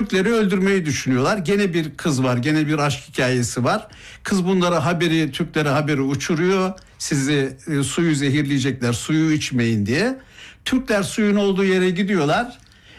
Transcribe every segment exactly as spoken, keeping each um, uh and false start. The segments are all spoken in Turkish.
Türkleri öldürmeyi düşünüyorlar. Gene bir kız var, gene bir aşk hikayesi var. Kız bunlara haberi, Türklere haberi uçuruyor. Sizi e, suyu zehirleyecekler, suyu içmeyin diye. Türkler suyun olduğu yere gidiyorlar.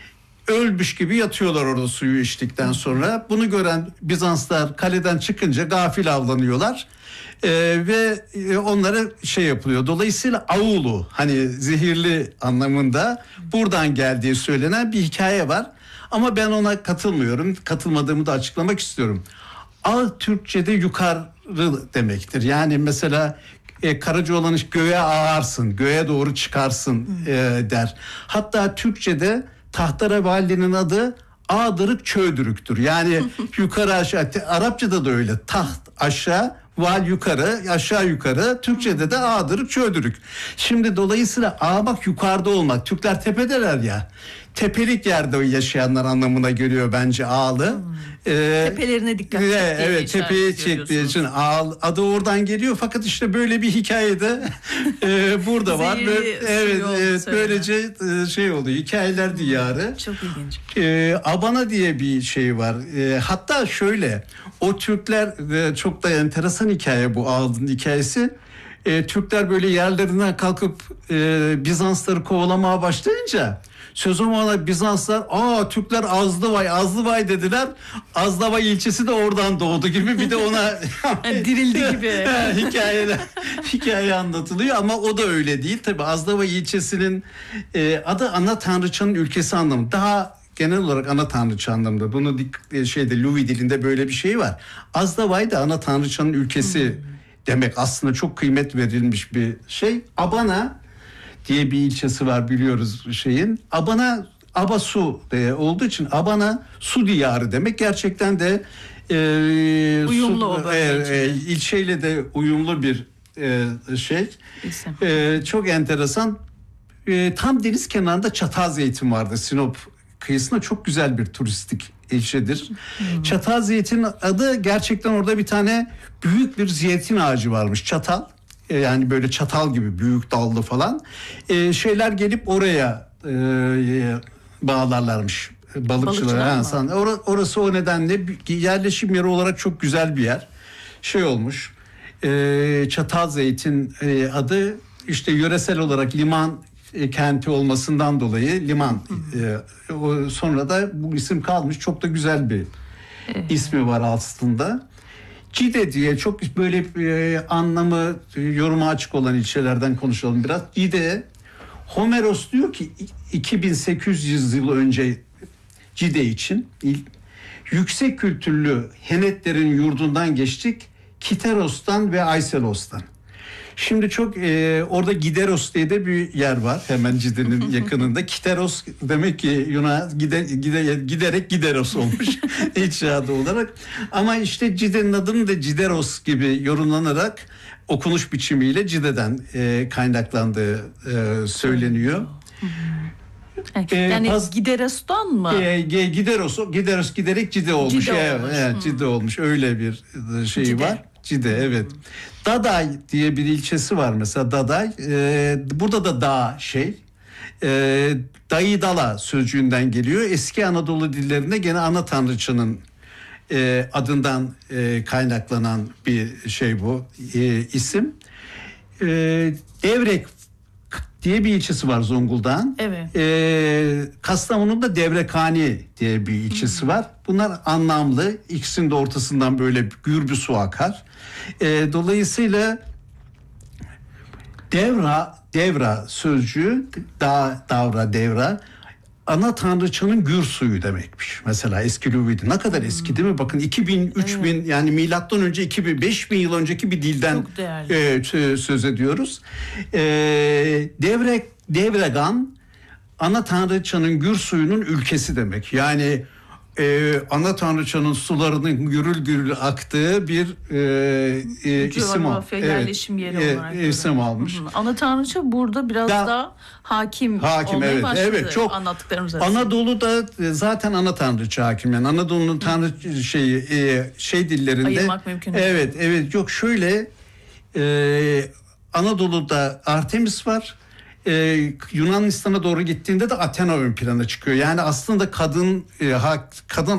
Ölmüş gibi yatıyorlar orada suyu içtikten sonra. Bunu gören Bizanslar kaleden çıkınca gafil avlanıyorlar. Ee, ve onlara şey yapılıyor. Dolayısıyla Aulu, hani zehirli anlamında buradan geldiği söylenen bir hikaye var. Ama ben ona katılmıyorum. Katılmadığımı da açıklamak istiyorum. Ağ Türkçe'de yukarı demektir. Yani mesela e, Karacaoğlan göğe ağarsın, göğe doğru çıkarsın e, der. Hatta Türkçe'de tahterevalinin adı Ağdırık Çöğdürük'tür. Yani yukarı aşağı. Arapçada da öyle. Taht aşağı, val yukarı, aşağı yukarı. Türkçede de Ağdırık Çöğdürük. Şimdi dolayısıyla ağmak yukarıda olmak. Türkler tepedeler ya. Tepelik yerde yaşayanlar anlamına geliyor bence ağlı. Hmm. Ee, Tepelerine dikkat e, çektiği Evet, tepeye çektiği için ağ, adı oradan geliyor. Fakat işte böyle bir hikayede e, burada var. Böyle, evet, evet böylece e, şey oluyor. Hikayeler diyarı. Çok ilginç. E, Abana diye bir şey var. E, hatta şöyle, o Türkler e, çok da enteresan hikaye bu ağlının hikayesi. E, Türkler böyle yerlerinden kalkıp e, Bizansları kovalamaya başlayınca söz o ana Bizanslar aa Türkler Azlıvay Azlıvay dediler. Azlıvay ilçesi de oradan doğdu gibi bir de ona dirildi gibi hikayeler hikaye anlatılıyor ama o da öyle değil. Tabii Azlıvay ilçesinin e, adı ana tanrıçanın ülkesi anlamı. Daha genel olarak ana tanrıça anlamında. Bunu şeyde Louis dilinde böyle bir şey var. Azlıvay da ana tanrıçanın ülkesi hmm. demek. Aslında çok kıymet verilmiş bir şey. Abana diye bir ilçesi var biliyoruz şeyin. Abana, Abasu diye olduğu için Abana su diyarı demek. Gerçekten de e, uyumlu su, o e, e, ilçeyle de uyumlu bir e, şey. E, çok enteresan. E, tam deniz kenarında Çatalzeytin vardı. Sinop kıyısında çok güzel bir turistik ilçedir. Hmm. Çatalzeytin adı gerçekten orada bir tane büyük bir zeytin ağacı varmış. Çatal. Yani böyle çatal gibi büyük dallı falan. Ee, şeyler gelip oraya e, bağlarlarmış. Balıkçılar. Balıkçılar Or, orası o nedenle yerleşim yeri olarak çok güzel bir yer. Şey olmuş. E, Çatalzeytin e, adı işte yöresel olarak liman e, kenti olmasından dolayı liman. E, o, sonra da bu isim kalmış. Çok da güzel bir evet. ismi var aslında. Cide diye çok böyle e, anlamı e, yoruma açık olan ilçelerden konuşalım biraz. Cide, Homeros diyor ki iki bin sekiz yüz yıl önce Cide için ilk, yüksek kültürlü Henetlerin yurdundan geçtik Kiteros'tan ve Ayselos'tan. Şimdi çok e, orada Gideros diye de bir yer var hemen Cide'nin yakınında. Kiteros demek ki Yunan gide, gide, giderek Gideros olmuş inşaatı olarak. Ama işte Cide'nin adını da Cideros gibi yorumlanarak okunuş biçimiyle Cide'den e, kaynaklandığı e, söyleniyor. Yani ee, Gideros'tan mı? E, Gideros, Gideros giderek Cide olmuş. Cide evet, olmuş. Evet, Cide olmuş. Öyle bir şey Cide. var. Cide evet. Daday diye bir ilçesi var mesela Daday. Ee, burada da dağ şey. E, Dayıdala sözcüğünden geliyor. Eski Anadolu dillerinde gene ana tanrıçanın e, adından e, kaynaklanan bir şey bu e, isim. E, Devrek diye bir ilçesi var Zonguldak'ın. Evet. E, Kastamonu'da Devrekhani diye bir ilçesi hmm. var. Bunlar anlamlı. İkisinin de ortasından böyle gür bir su akar. E, dolayısıyla devra, devra sözcüğü da, davra, devra ana tanrıçanın gür suyu demekmiş. Mesela eski Louis'di. Ne kadar eski değil mi? Bakın iki bin, üç bin evet. yani milattan önce iki bin, beş bin yıl önceki bir dilden e, söz ediyoruz. E, Devrek, Devregan ana tanrıçanın gür suyunun ülkesi demek. Yani e, ana tanrıçanın sularının gürül gürül aktığı bir e, e, isim almış. Yerleşim yeri evet, olarak. E, isim almış. Hı hı. Ana tanrıça burada biraz da, daha hakim, hakim olmaya evet, başladı evet, çok, anlattıklarımız arasında. Anadolu'da zaten ana tanrıça hakim. Yani Anadolu'nun tanrı şeyi e, şey dillerinde. Ayırmak mümkün değil. Evet, evet. Yok şöyle e, Anadolu'da Artemis var. Ee, Yunanistan'a doğru gittiğinde de Athena ön plana çıkıyor. Yani aslında kadın e, kadın